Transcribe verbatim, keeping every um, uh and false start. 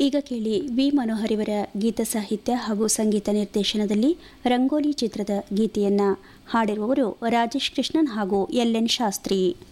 ಈಗ ಕೇಳಿ ವಿ ಮನೋಹರಿವರ ಗೀತ ಸಾಹಿತ್ಯ ಹಾಗೂ ಸಂಗೀತ ನಿರ್ದೇಶನದಲ್ಲಿ ರಂಗೋಲಿ ಚಿತ್ರದ ಗೀತೆಯನ್ನು ಹಾಡಿರುವವರು ರಾಜೇಶ್ ಕೃಷ್ಣನ್ ಹಾಗೂ ಎಲ್ ಎನ್ ಶಾಸ್ತ್ರಿ.